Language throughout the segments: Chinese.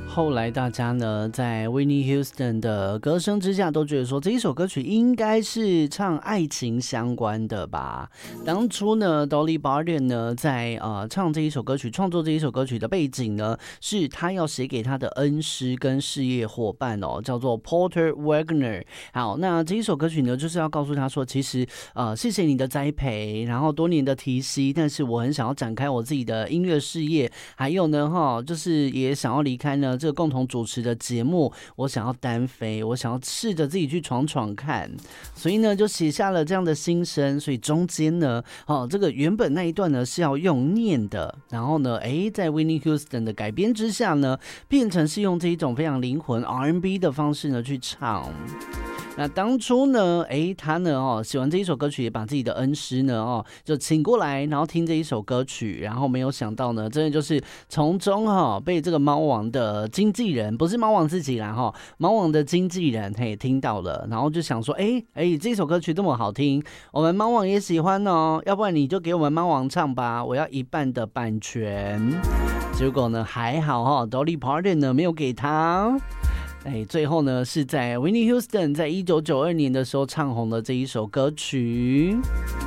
后来大家呢，在 Whitney Houston 的歌声之下，都觉得说这一首歌曲应该是唱爱情相关的吧。当初呢 ，Dolly Parton 呢在唱这一首歌曲、创作这一首歌曲的背景呢，是他要写给他的恩师跟事业伙伴哦，叫做 Porter Wagoner。好，那这一首歌曲呢，就是要告诉他说，其实谢谢你的栽培，然后多年的提携，但是我很想要展开我自己的音乐事业，还有呢，就是也想要离开呢这个共同主持的节目，我想要单飞，我想要试着自己去闯闯看，所以呢就写下了这样的心声。所以中间呢，这个原本那一段呢是要用念的，然后呢，在 Whitney Houston 的改编之下呢，变成是用这一种非常灵魂 R&B 的方式呢去唱。那当初呢，他呢，写完这一首歌曲，也把自己的恩师呢，就请过来，然后听这一首歌曲，然后没有想到呢，真的就是从中被这个猫王的经纪人，不是猫王自己啦，猫王的经纪人听到了，然后就想说，这首歌曲这么好听，我们猫王也喜欢哦，要不然你就给我们猫王唱吧，我要一半的版权。结果呢，还好Dolly Parton 呢没有给他。最后呢，是在 Whitney Houston 在1992年的时候唱红了这一首歌曲。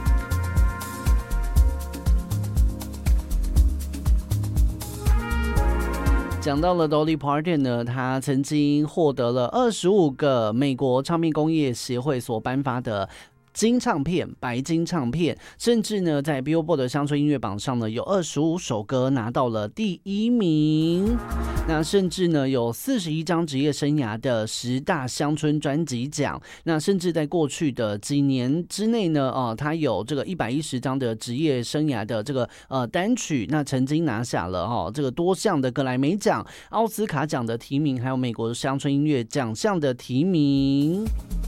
讲到了 Dolly Parton 呢，她曾经获得了25个美国唱片工业协会所颁发的金唱片、白金唱片，甚至呢，在 Billboard 的乡村音乐榜上呢，有25首歌拿到了第1名。那甚至呢，有41张职业生涯的10大乡村专辑奖。那甚至在过去的几年之内呢，他有这个110张的职业生涯的这个单曲，那曾经拿下了这个多项的格莱美奖、奥斯卡奖的提名，还有美国乡村音乐奖项的提名。